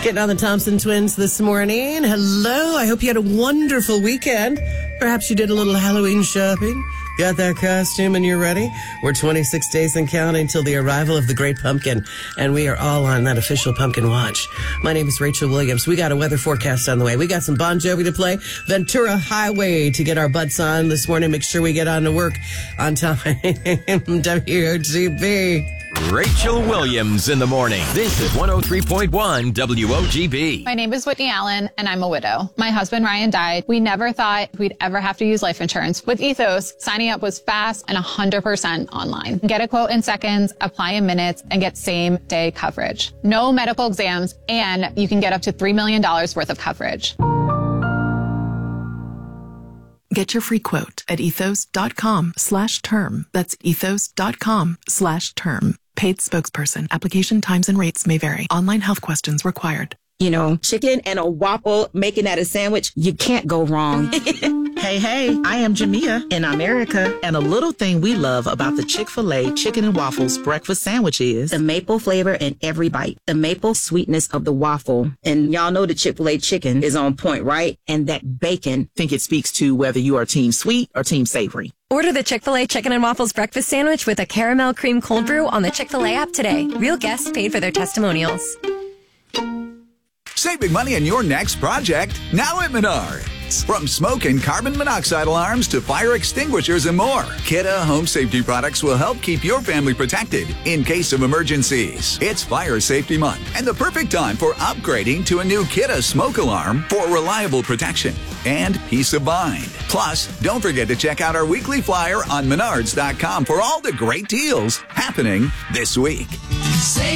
Getting on the Thompson twins this morning. Hello. I hope you had a wonderful weekend. Perhaps you did a little Halloween shopping. Got that costume and you're ready? We're 26 days and counting till the arrival of the Great Pumpkin, and we are all on that official pumpkin watch. My name is Rachel Williams. We got a weather forecast on the way. We got some Bon Jovi to play. Ventura Highway to get our butts on this morning. Make sure we get on to work on time. WOGB. Rachel Williams in the morning. This is 103.1 WOGB. My name is Whitney Allen, and I'm a widow. My husband, Ryan, died. We never thought we'd ever have to use life insurance. With Ethos, signing up was fast and 100% online. Get a quote in seconds, apply in minutes, and get same-day coverage. No medical exams, and you can get up to $3 million worth of coverage. Get your free quote at ethos.com/term. That's ethos.com/term. Paid spokesperson. Application times and rates may vary. Online health questions required. You know, chicken and a waffle, making that a sandwich, you can't go wrong. Hey, I am Jamia, and I'm Erica. And a little thing we love about the Chick-fil-A Chicken and Waffles breakfast sandwich is the maple flavor in every bite, the maple sweetness of the waffle. And y'all know the Chick-fil-A chicken is on point, right? And that bacon. I think it speaks to whether you are team sweet or team savory. Order the Chick-fil-A Chicken and Waffles breakfast sandwich with a caramel cream cold brew on the Chick-fil-A app today. Real guests paid for their testimonials. Save big money on your next project now at Menards. From smoke and carbon monoxide alarms to fire extinguishers and more, Kidde home safety products will help keep your family protected in case of emergencies. It's Fire Safety Month and the perfect time for upgrading to a new Kidde smoke alarm for reliable protection and peace of mind. Plus, don't forget to check out our weekly flyer on Menards.com for all the great deals happening this week.